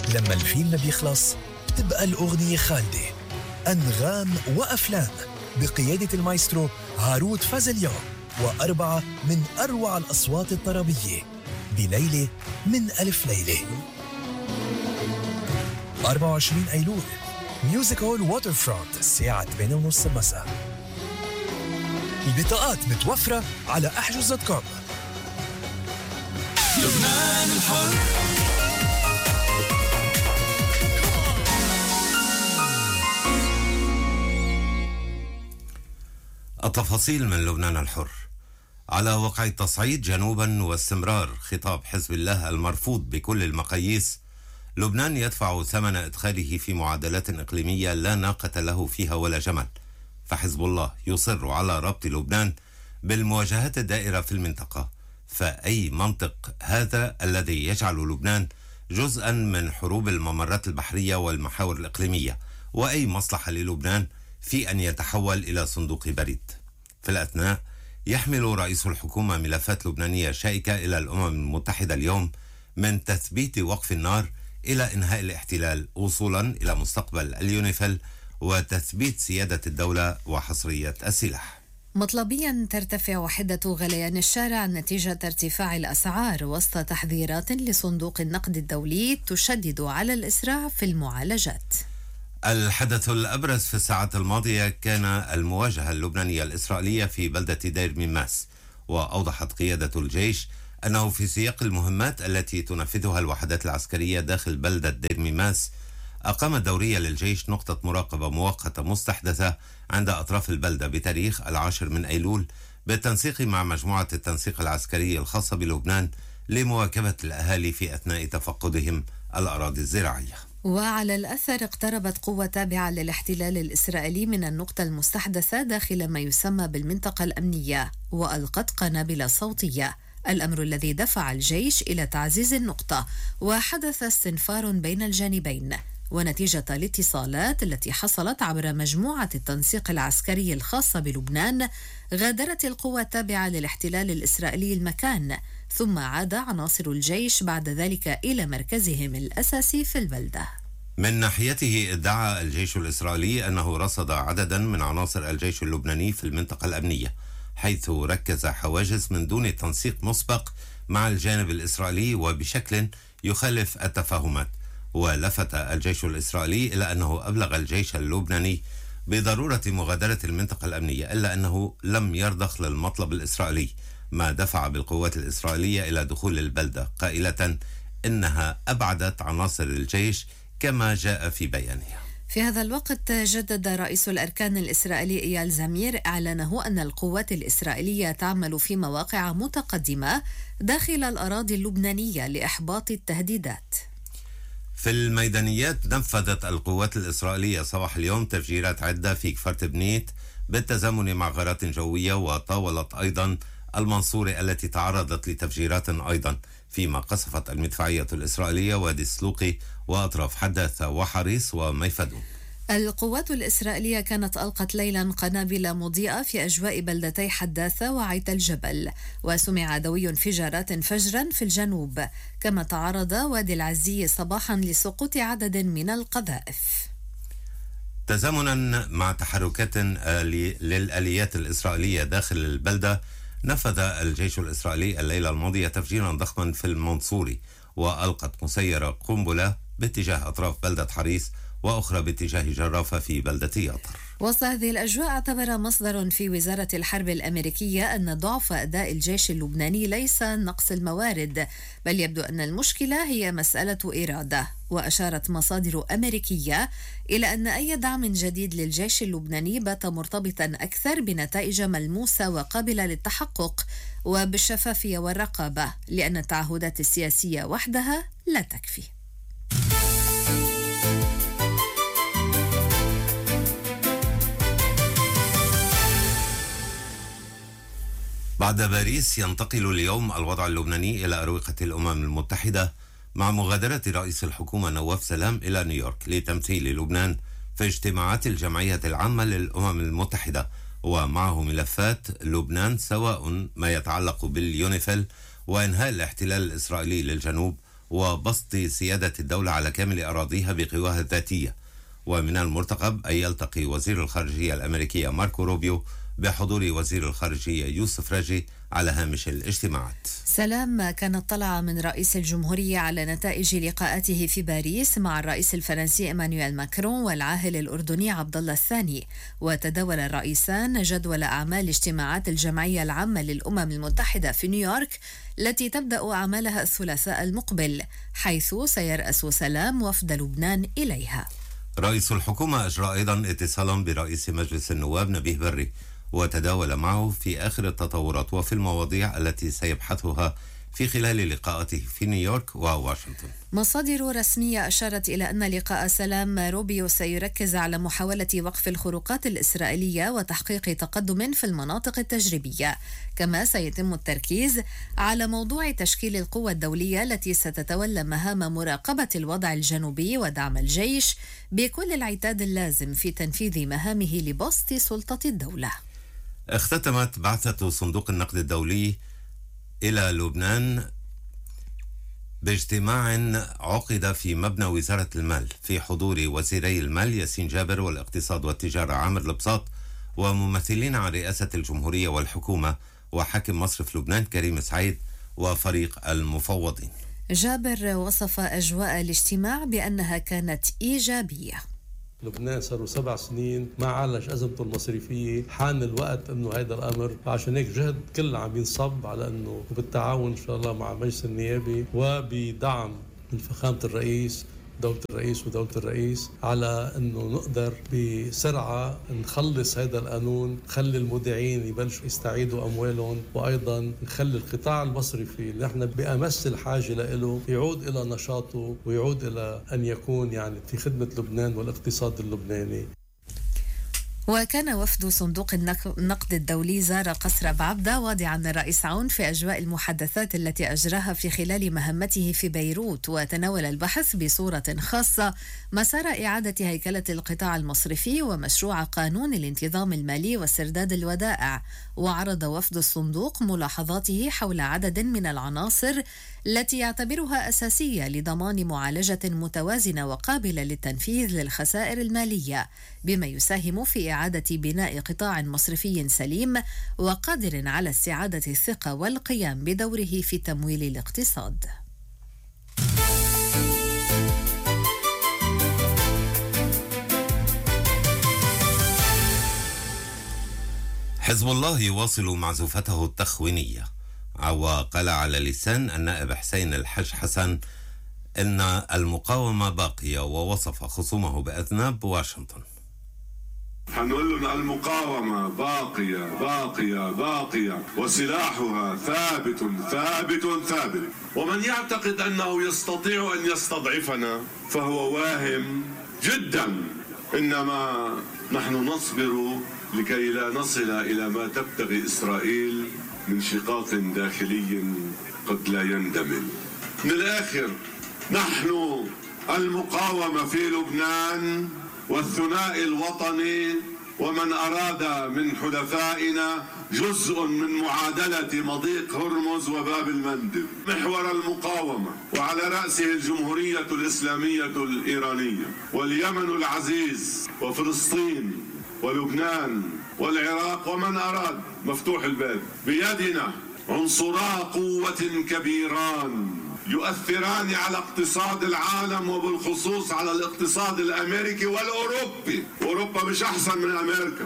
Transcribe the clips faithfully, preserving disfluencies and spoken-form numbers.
لما الفيلم بيخلص تبقى الأغنية خالدة. أنغام وأفلام بقيادة المايسترو هارود فازليان، وأربعة من أروع الأصوات الطربية بليلة من ألف ليلة. أربعة وعشرين أيلول ميوزك هول ووتر فرونت الساعة ثمانية ونص مساء. البطاقات متوفرة على احجز دوت كوم. لبنان الحر. التفاصيل من لبنان الحر. على وقع التصعيد جنوبا واستمرار خطاب حزب الله المرفوض بكل المقاييس، لبنان يدفع ثمن إدخاله في معادلات إقليمية لا ناقة له فيها ولا جمل، فحزب الله يصر على ربط لبنان بالمواجهات الدائرة في المنطقة. فأي منطق هذا الذي يجعل لبنان جزءا من حروب الممرات البحرية والمحاور الإقليمية؟ وأي مصلحة للبنان في أن يتحول إلى صندوق بريد؟ في الأثناء يحمل رئيس الحكومة ملفات لبنانية شائكة إلى الأمم المتحدة اليوم، من تثبيت وقف النار إلى إنهاء الاحتلال وصولا إلى مستقبل اليونيفيل وتثبيت سيادة الدولة وحصرية السلاح. مطلبيا ترتفع وحدة غليان الشارع نتيجة ارتفاع الأسعار وسط تحذيرات لصندوق النقد الدولي تشدد على الإسراع في المعالجات. الحدث الأبرز في الساعات الماضية كان المواجهة اللبنانية الإسرائيلية في بلدة دير ميماس، وأوضحت قيادة الجيش أنه في سياق المهمات التي تنفذها الوحدات العسكرية داخل بلدة دير ميماس، أقام الدورية للجيش نقطة مراقبة مؤقتة مستحدثة عند أطراف البلدة بتاريخ العاشر من أيلول بالتنسيق مع مجموعة التنسيق العسكري الخاصة بلبنان لمواكبة الأهالي في أثناء تفقدهم الأراضي الزراعية. وعلى الأثر اقتربت قوة تابعة للاحتلال الإسرائيلي من النقطة المستحدثة داخل ما يسمى بالمنطقة الأمنية، وألقت قنابل صوتية، الأمر الذي دفع الجيش إلى تعزيز النقطة، وحدث استنفار بين الجانبين. ونتيجة الاتصالات التي حصلت عبر مجموعة التنسيق العسكري الخاصة بلبنان، غادرت القوى التابعة للاحتلال الإسرائيلي المكان، ثم عاد عناصر الجيش بعد ذلك إلى مركزهم الأساسي في البلدة. من ناحيته ادعى الجيش الإسرائيلي أنه رصد عددا من عناصر الجيش اللبناني في المنطقة الأمنية، حيث ركز حواجز من دون تنسيق مسبق مع الجانب الإسرائيلي وبشكل يخالف التفاهمات. ولفت الجيش الإسرائيلي إلى أنه أبلغ الجيش اللبناني بضرورة مغادرة المنطقة الأمنية، إلا أنه لم يرضخ للمطلب الإسرائيلي، ما دفع بالقوات الإسرائيلية إلى دخول البلدة، قائلة إنها أبعدت عناصر الجيش كما جاء في بيانها. في هذا الوقت جدد رئيس الأركان الإسرائيلي إيال زمير إعلانه أن القوات الإسرائيلية تعمل في مواقع متقدمة داخل الأراضي اللبنانية لإحباط التهديدات. في الميدانيات نفذت القوات الإسرائيلية صباح اليوم تفجيرات عدة في كفر بنيت بالتزامن مع غارات جوية، وطاولت أيضا المنصورة التي تعرضت لتفجيرات أيضا، فيما قصفت المدفعية الإسرائيلية وادي السلوقي وأطراف حداثة وحريص وميفدون. القوات الإسرائيلية كانت ألقت ليلا قنابل مضيئة في أجواء بلدتي حداثة وعيت الجبل، وسمع دوي انفجارات فجرا في الجنوب، كما تعرض وادي العزية صباحا لسقوط عدد من القذائف. تزامنا مع تحركات للآليات الإسرائيلية داخل البلدة، نفذ الجيش الإسرائيلي الليلة الماضية تفجيرا ضخما في المنصوري، وألقت مسيرة قنبلة باتجاه أطراف بلدة حريص وأخرى باتجاه جرافة في بلدة ياطر. وسط هذه الأجواء اعتبر مصدر في وزارة الحرب الأمريكية أن ضعف أداء الجيش اللبناني ليس نقص الموارد، بل يبدو أن المشكلة هي مسألة إرادة. وأشارت مصادر أمريكية إلى أن أي دعم جديد للجيش اللبناني بات مرتبطا أكثر بنتائج ملموسة وقابلة للتحقق وبالشفافية والرقابة، لأن التعهدات السياسية وحدها لا تكفي. بعد باريس ينتقل اليوم الوضع اللبناني إلى أروقة الأمم المتحدة مع مغادرة رئيس الحكومة نواف سلام إلى نيويورك لتمثيل لبنان في اجتماعات الجمعية العامة للأمم المتحدة، ومعه ملفات لبنان سواء ما يتعلق باليونيفيل وإنهاء الاحتلال الإسرائيلي للجنوب وبسط سيادة الدولة على كامل أراضيها بقواها الذاتية. ومن المرتقب أن يلتقي وزير الخارجية الأمريكية ماركو روبيو بحضور وزير الخارجية يوسف راجي على هامش الاجتماعات. سلام كان اطلع من رئيس الجمهورية على نتائج لقاءاته في باريس مع الرئيس الفرنسي إيمانويل ماكرون والعاهل الأردني عبد الله الثاني، وتداول الرئيسان جدول أعمال اجتماعات الجمعية العامة للأمم المتحدة في نيويورك التي تبدأ أعمالها الثلاثاء المقبل، حيث سيرأس سلام وفد لبنان إليها. رئيس الحكومة أجرى أيضا اتصالا برئيس مجلس النواب نبيه بري، وتداول معه في آخر التطورات وفي المواضيع التي سيبحثها في خلال لقاءاته في نيويورك وواشنطن. مصادر رسمية أشارت إلى أن لقاء سلام روبيو سيركز على محاولة وقف الخروقات الإسرائيلية وتحقيق تقدم في المناطق التجريبية، كما سيتم التركيز على موضوع تشكيل القوى الدولية التي ستتولى مهام مراقبة الوضع الجنوبي ودعم الجيش بكل العتاد اللازم في تنفيذ مهامه لبسط سلطة الدولة. اختتمت بعثة صندوق النقد الدولي إلى لبنان باجتماع عقد في مبنى وزارة المال في حضور وزيري المال ياسين جابر والاقتصاد والتجارة عامر البساط وممثلين عن رئاسة الجمهورية والحكومة وحاكم مصرف لبنان كريم سعيد وفريق المفوضين. جابر وصف أجواء الاجتماع بأنها كانت إيجابية. لبنان صاروا سبع سنين ما عالج أزمته المصرفية، حان الوقت أنه هذا الأمر، عشان هيك جهد كل عم ينصب على أنه وبالتعاون إن شاء الله مع المجلس النيابي وبدعم من فخامة الرئيس دولة الرئيس ودولة الرئيس على أنه نقدر بسرعة نخلص هذا القانون، نخلي المودعين يبلشوا يستعيدوا أموالهم، وأيضا نخلي القطاع المصرفي اللي نحن بأمس الحاجة له يعود إلى نشاطه ويعود إلى أن يكون يعني في خدمة لبنان والاقتصاد اللبناني. وكان وفد صندوق النقد الدولي زار قصر بعبدة واضعا الرئيس عون في أجواء المحادثات التي أجراها في خلال مهمته في بيروت، وتناول البحث بصورة خاصة مسار إعادة هيكلة القطاع المصرفي ومشروع قانون الانتظام المالي وسرداد الودائع. وعرض وفد الصندوق ملاحظاته حول عدد من العناصر التي يعتبرها أساسية لضمان معالجة متوازنة وقابلة للتنفيذ للخسائر المالية، بما يساهم في إعادة بناء قطاع مصرفي سليم وقادر على استعادة الثقة والقيام بدوره في تمويل الاقتصاد. حزب الله يواصل معزوفته التخوينية، وقال على لسان النائب حسين الحج حسن إن المقاومة باقية، ووصف خصومه بأذناب واشنطن. حنقول لهم المقاومة باقية باقية باقية وسلاحها ثابت ثابت ثابت، ومن يعتقد أنه يستطيع أن يستضعفنا فهو واهم جدا، إنما نحن نصبر لكي لا نصل إلى ما تبتغي إسرائيل من شقاق داخلي قد لا يندمل. من الآخر نحن المقاومة في لبنان والثنائي الوطني ومن أراد من حلفائنا جزء من معادلة مضيق هرمز وباب المندب محور المقاومة، وعلى رأسه الجمهورية الإسلامية الإيرانية واليمن العزيز وفلسطين ولبنان والعراق ومن أراد، مفتوح الباب. بيدنا عنصرا قوة كبيران يؤثران على اقتصاد العالم وبالخصوص على الاقتصاد الأمريكي والأوروبي، أوروبا مش أحسن من أمريكا.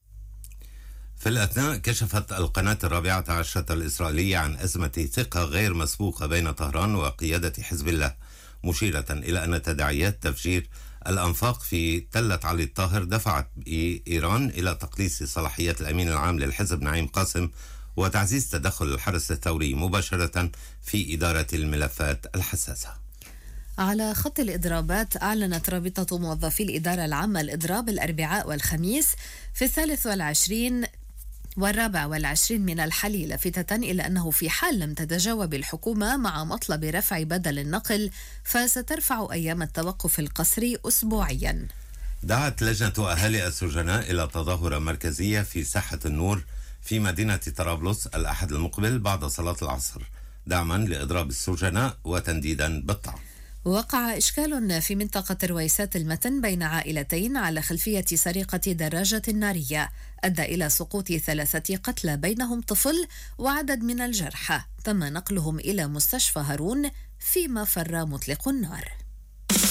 في الأثناء كشفت القناة الرابعة عشرة الإسرائيلية عن أزمة ثقة غير مسبوقة بين طهران وقيادة حزب الله، مشيرة إلى أن تداعيات تفجير الأنفاق في تلة علي الطاهر دفعت إيران إلى تقليص صلاحيات الأمين العام للحزب نعيم قاسم وتعزيز تدخل الحرس الثوري مباشرة في إدارة الملفات الحساسة. على خط الإضرابات، أعلنت رابطة موظفي الإدارة العامة الإضراب الأربعاء والخميس في الثالث والعشرين والرابع والعشرين من الحلي، لافتة إلى أنه في حال لم تتجاوب الحكومة مع مطلب رفع بدل النقل فسترفع أيام التوقف القسري أسبوعيا. دعت لجنة أهالي السجناء إلى تظاهرة مركزية في ساحة النور في مدينة طرابلس الأحد المقبل بعد صلاة العصر دعما لإضراب السجناء وتنديدا بالطعن. وقع إشكال في منطقة رويسات المتن بين عائلتين على خلفية سرقة دراجة نارية أدى إلى سقوط ثلاثة قتلى بينهم طفل وعدد من الجرحى، تم نقلهم إلى مستشفى هارون فيما فر مطلق النار.